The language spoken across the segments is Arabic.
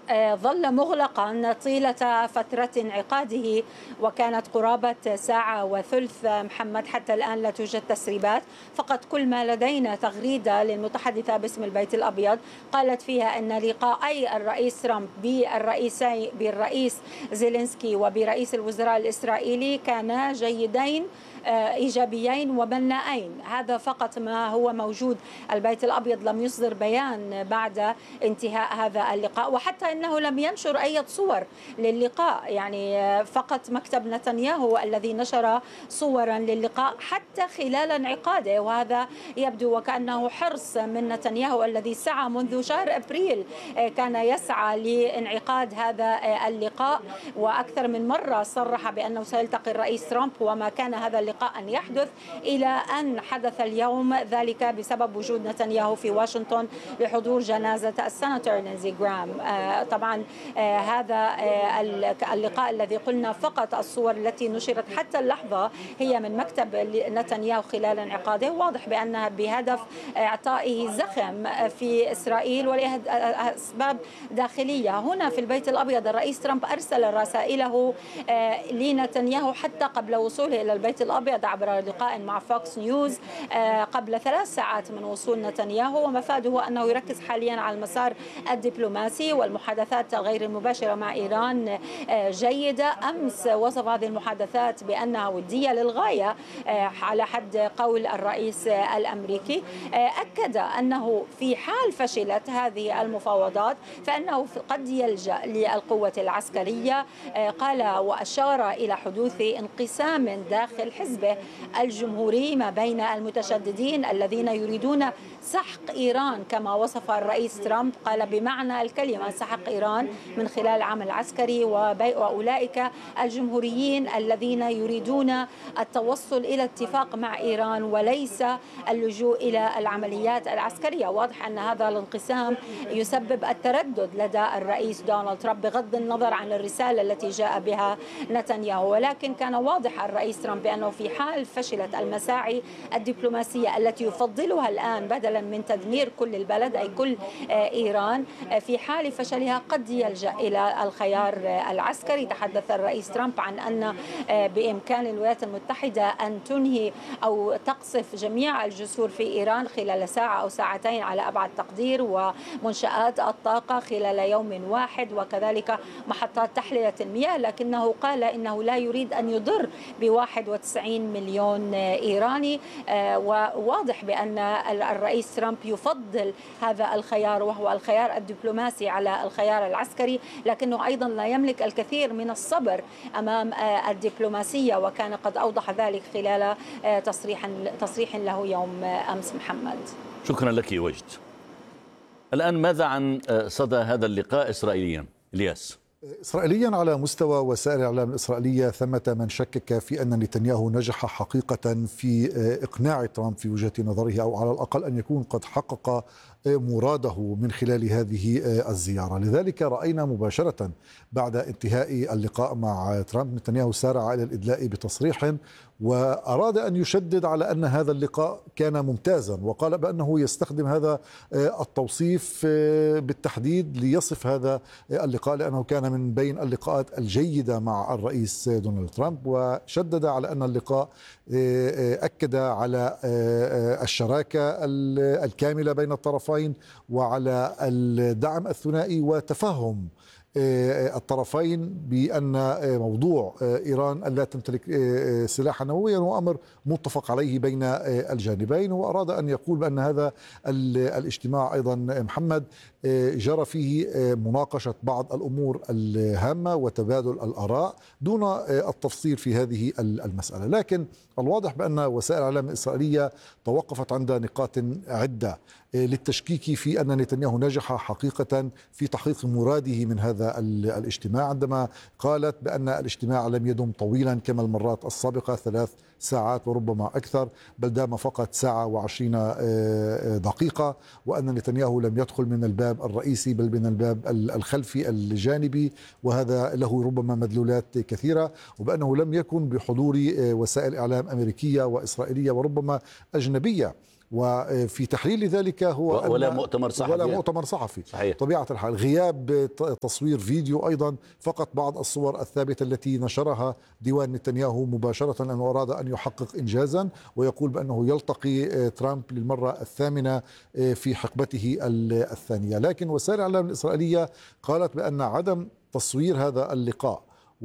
ظل مغلقا طيلة فترة انعقاده، وكانت قرابة ساعة وثلث محمد. حتى الآن لا توجد تسريبات، فقط كل ما لدينا تغريدة للمتحدثة باسم البيت الأبيض قالت فيها أن لقاءي الرئيس ترامب بالرئيس زيلينسكي وبرئيس الوزراء الإسرائيلي كانا جيدين إيجابيين وبنائين. هذا فقط ما هو موجود. البيت الأبيض لم يصدر بيان بعد انتهاء هذا اللقاء، وحتى أنه لم ينشر أي صور للقاء. يعني فقط مكتب نتنياهو الذي نشر صورا للقاء حتى خلال انعقاده، وهذا يبدو وكأنه حرص من نتنياهو الذي سعى منذ شهر أبريل، كان يسعى لانعقاد هذا اللقاء، وأكثر من مرة صرح بأنه سيلتقي الرئيس ترامب، وما كان هذا اللقاء أن يحدث إلى أن حدث اليوم، ذلك بسبب وجود نتنياهو في واشنطن لحضور جنازة السناتور لينزي جرام. طبعا هذا اللقاء الذي قلنا فقط الصور التي نشرت حتى اللحظة هي من مكتب نتنياهو خلال انعقاده، واضح بأنها بهدف إعطائه زخم في إسرائيل ولأسباب داخلية. هنا في البيت الأبيض الرئيس ترامب أرسل رسائله لنتنياهو حتى قبل وصوله إلى البيت الأبيض عبر لقاء مع فوكس نيوز قبل 3 ساعات من وصول نتنياهو، ومفاده أنه يركز حاليا على المسار الدبلوماسي والمحادثات غير المباشرة مع إيران جيدة. أمس وصف هذه المحادثات بأنها ودية للغاية على حد قول الرئيس الأمريكي. أكد أنه في حال فشلت هذه المفاوضات فإنه قد يلجأ للقوة العسكرية. قال وأشار إلى حدوث انقسام داخل حزبه الجمهوري ما بين المتشددين الذين يريدون سحق إيران كما وصف الرئيس ترامب، قال بمعنى الكلمة سحق إيران من خلال عمل عسكري، وأولئك الجمهوريين الذين يريدون التوصل إلى اتفاق مع إيران وليس اللجوء إلى العمليات العسكرية. واضح أن هذا الانقسام يسبب التردد لدى الرئيس دونالد ترامب بغض النظر عن الرسالة التي جاء بها نتنياهو، ولكن كان واضح الرئيس ترامب بأنه في حال فشلت المساعي الدبلوماسية التي يفضلها الآن بدلا من تدمير كل البلد أي كل إيران، في حال فشلها قد يلجأ إلى الخيار العسكري. تحدث الرئيس ترامب عن أن بإمكان الولايات المتحدة أن تنهي أو تقصف جميع الجسور في إيران خلال ساعة أو ساعتين على أبعد تقدير، ومنشآت الطاقة خلال يوم واحد، وكذلك محطات تحلية المياه، لكنه قال إنه لا يريد أن يضر ب91 مليون إيراني. وواضح بأن الرئيس ترامب يفضل هذا الخيار وهو الخيار الدبلوماسي على الخيار العسكري، لكنه أيضا لا يملك الكثير من الصبر أمام الدبلوماسية، وكان قد أوضح ذلك خلال تصريح له يوم أمس. محمد، شكرا لك وجد. الآن ماذا عن صدى هذا اللقاء إسرائيليا؟ الياس. إسرائيليا على مستوى وسائل الإعلام الإسرائيلية ثمة من شكك في أن نتنياهو نجح حقيقة في إقناع ترامب في وجهة نظره، أو على الأقل أن يكون قد حقق مراده من خلال هذه الزيارة. لذلك رأينا مباشرة بعد انتهاء اللقاء مع ترامب نتنياهو سارع إلى الإدلاء بتصريح وأراد أن يشدد على أن هذا اللقاء كان ممتازا، وقال بأنه يستخدم هذا التوصيف بالتحديد ليصف هذا اللقاء لأنه كان من بين اللقاءات الجيدة مع الرئيس دونالد ترامب، وشدد على أن اللقاء أكد على الشراكة الكاملة بين الطرفين وعلى الدعم الثنائي وتفهم الطرفين بأن موضوع إيران أن لا تمتلك سلاحا نوويا هو أمر متفق عليه بين الجانبين. وأراد أن يقول بأن هذا الاجتماع أيضا محمد جرى فيه مناقشة بعض الأمور الهامة وتبادل الآراء دون التفصيل في هذه المسألة، لكن الواضح بأن وسائل الإعلام الإسرائيلية توقفت عند نقاط عدة للتشكيك في أن نتنياهو نجح حقيقة في تحقيق مراده من هذا الاجتماع، عندما قالت بأن الاجتماع لم يدم طويلا كما المرات السابقة 3 ساعات وربما أكثر، بل دام فقط 1 ساعة و20 دقيقة، وأن نتنياهو لم يدخل من الباب الرئيسي بل من الباب الخلفي الجانبي، وهذا له ربما مدلولات كثيرة، وبأنه لم يكن بحضور وسائل إعلام أمريكية وإسرائيلية وربما أجنبية وفي تحليل ذلك هو ولا مؤتمر صحفي، ولا مؤتمر صحفي صحيح. طبيعة الحال، غياب تصوير فيديو، أيضا فقط بعض الصور الثابتة التي نشرها ديوان نتنياهو مباشرة لأنه أراد أن يحقق إنجازا، ويقول بأنه يلتقي ترامب للمرة الثامنة في حقبته الثانية. لكن وسائل الإعلام الإسرائيلية قالت بأن عدم تصوير هذا اللقاء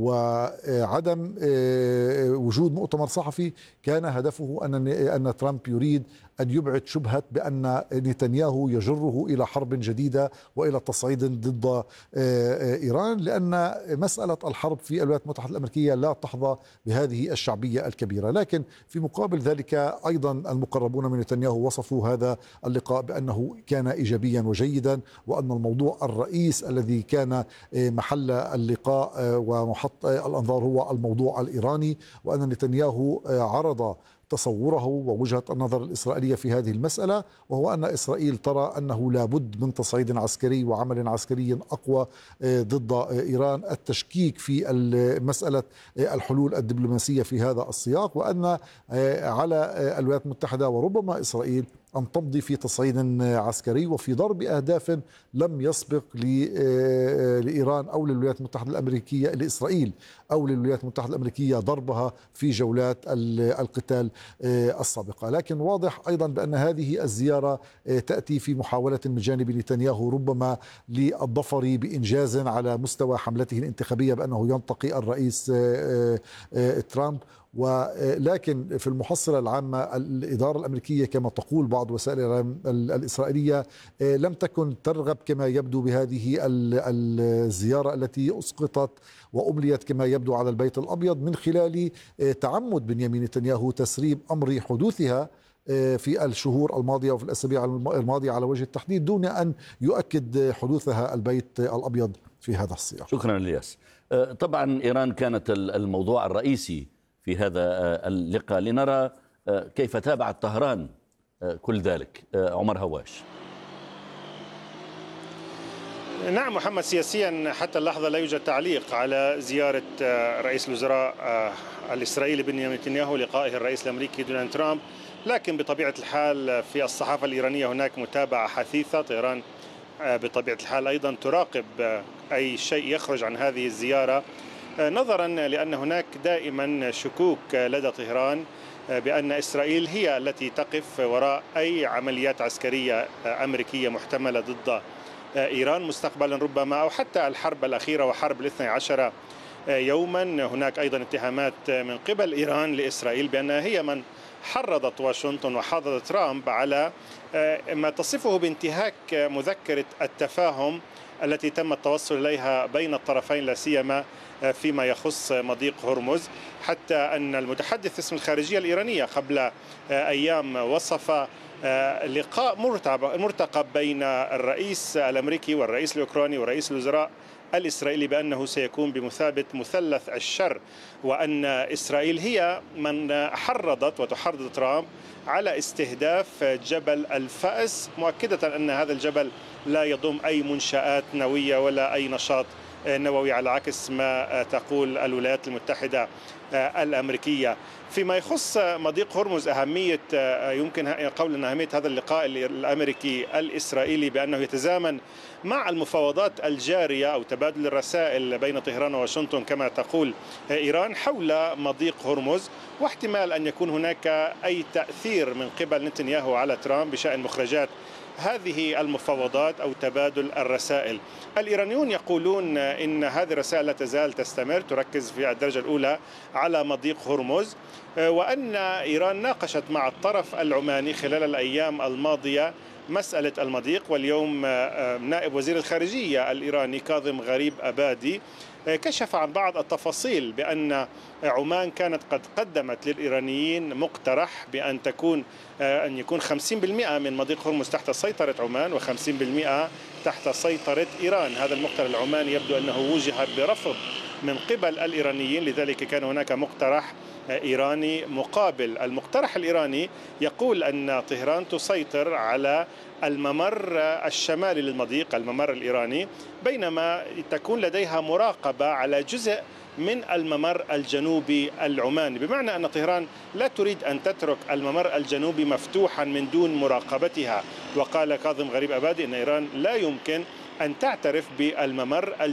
وعدم وجود مؤتمر صحفي كان هدفه أن ترامب يريد أن يبعد شبهة بأن نتنياهو يجره إلى حرب جديدة وإلى تصعيد ضد إيران، لأن مسألة الحرب في الولايات المتحدة الأمريكية لا تحظى بهذه الشعبية الكبيرة. لكن في مقابل ذلك أيضا المقربون من نتنياهو وصفوا هذا اللقاء بأنه كان إيجابيا وجيدا، وأن الموضوع الرئيس الذي كان محل اللقاء ومحط الأنظار هو الموضوع الإيراني، وأن نتنياهو عرض تصوره ووجهة النظر الإسرائيلية في هذه المسألة، وهو أن إسرائيل ترى أنه لابد من تصعيد عسكري وعمل عسكري أقوى ضد إيران، التشكيك في مسألة الحلول الدبلوماسية في هذا السياق، وأن على الولايات المتحدة وربما إسرائيل أن تمضي في تصعيد عسكري وفي ضرب أهداف لم يسبق لإيران أو للولايات المتحدة الأمريكية، لإسرائيل أو للولايات المتحدة الأمريكية ضربها في جولات القتال السابقة. لكن واضح أيضا بأن هذه الزيارة تأتي في محاولة من جانب نتنياهو ربما للظفر بإنجاز على مستوى حملته الانتخابية بأنه ينتقي الرئيس ترامب. ولكن في المحصلة العامة الإدارة الأمريكية كما تقول بعض وسائل الإعلام الإسرائيلية لم تكن ترغب كما يبدو بهذه الزيارة التي أسقطت وأمليت كما يبدو على البيت الأبيض من خلال تعمد بنيامين نتنياهو تسريب أمر حدوثها في الشهور الماضية وفي الأسابيع الماضية على وجه التحديد دون أن يؤكد حدوثها البيت الأبيض في هذا السياق. شكرا الياس. طبعا إيران كانت الموضوع الرئيسي في هذا اللقاء، لنرى كيف تابعت طهران كل ذلك. عمر هواش. نعم محمد، سياسيا حتى اللحظة لا يوجد تعليق على زيارة رئيس الوزراء الإسرائيلي بنيامين نتنياهو لقائه الرئيس الأمريكي دونالد ترامب، لكن بطبيعة الحال في الصحافة الإيرانية هناك متابعة حثيثة. طهران بطبيعة الحال أيضا تراقب أي شيء يخرج عن هذه الزيارة، نظرا لأن هناك دائما شكوك لدى طهران بأن إسرائيل هي التي تقف وراء أي عمليات عسكرية أمريكية محتملة ضد إيران مستقبلا ربما، أو حتى الحرب الأخيرة وحرب 12 يوما. هناك أيضا اتهامات من قبل إيران لإسرائيل بأنها هي من حرضت واشنطن وحرضت ترامب على ما تصفه بانتهاك مذكرة التفاهم التي تم التوصل إليها بين الطرفين، لا سيما فيما يخص مضيق هرمز، حتى أن المتحدث باسم الخارجية الإيرانية قبل أيام وصف لقاء مرتقب بين الرئيس الأمريكي والرئيس الأوكراني ورئيس الوزراء الإسرائيلي بأنه سيكون بمثابة مثلث الشر، وأن إسرائيل هي من حرضت وتحرض ترامب على استهداف جبل الفأس، مؤكدة أن هذا الجبل لا يضم أي منشآت نووية ولا أي نشاط نووي على عكس ما تقول الولايات المتحدة الأمريكية. فيما يخص مضيق هرمز، يمكن قول أن أهمية هذا اللقاء الأمريكي الإسرائيلي بأنه يتزامن مع المفاوضات الجارية أو تبادل الرسائل بين طهران وواشنطن كما تقول إيران حول مضيق هرمز، واحتمال أن يكون هناك أي تأثير من قبل نتنياهو على ترامب بشأن مخرجات هذه المفاوضات أو تبادل الرسائل. الإيرانيون يقولون إن هذه الرسائل لا تزال تستمر، تركز في الدرجة الأولى على مضيق هرمز، وأن إيران ناقشت مع الطرف العماني خلال الأيام الماضية مسألة المضيق. واليوم نائب وزير الخارجية الإيراني كاظم غريب أبادي كشف عن بعض التفاصيل بأن عمان كانت قد قدمت للإيرانيين مقترح بأن يكون 50% من مضيق هرمز تحت سيطرة عمان و50% تحت سيطرة إيران. هذا المقترح العماني يبدو أنه وجه برفض من قبل الإيرانيين، لذلك كان هناك مقترح إيراني مقابل. المقترح الإيراني يقول أن طهران تسيطر على الممر الشمالي للمضيق، الممر الإيراني، بينما تكون لديها مراقبة على جزء من الممر الجنوبي العماني، بمعنى أن طهران لا تريد أن تترك الممر الجنوبي مفتوحا من دون مراقبتها. وقال كاظم غريب أبادي أن إيران لا يمكن أن تعترف بالممر